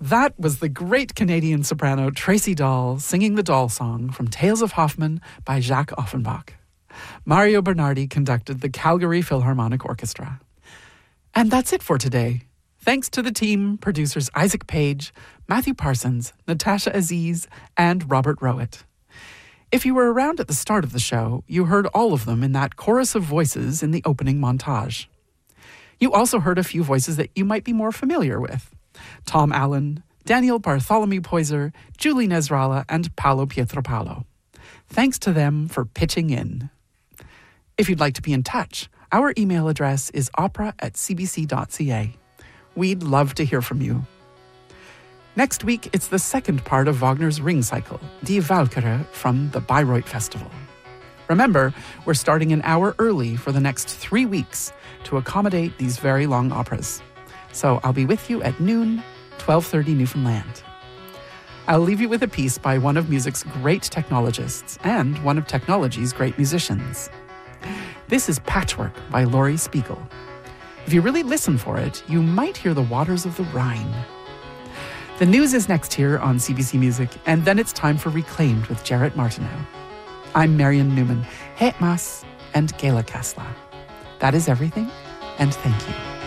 That was the great Canadian soprano Tracy Dahl singing the Dahl song from Tales of Hoffmann by Jacques Offenbach. Mario Bernardi conducted the Calgary Philharmonic Orchestra. And that's it for today. Thanks to the team, producers Isaac Page, Matthew Parsons, Natasha Aziz, and Robert Rowett. If you were around at the start of the show, you heard all of them in that chorus of voices in the opening montage. You also heard a few voices that you might be more familiar with. Tom Allen, Daniel Bartholomew Poyser, Julie Nesralla, and Paolo Pietropalo. Thanks to them for pitching in. If you'd like to be in touch, our email address is opera@cbc.ca. We'd love to hear from you. Next week, it's the second part of Wagner's Ring Cycle, Die Walküre, from the Bayreuth Festival. Remember, we're starting an hour early for the next 3 weeks to accommodate these very long operas. So I'll be with you at noon, 12:30 Newfoundland. I'll leave you with a piece by one of music's great technologists and one of technology's great musicians. This is Patchwork by Laurie Spiegel. If you really listen for it, you might hear the waters of the Rhine. The news is next here on CBC Music, and then it's time for Reclaimed with Jarrett Martineau. I'm Marion Newman, Het Mas and Gela Kasla. That is everything, and thank you.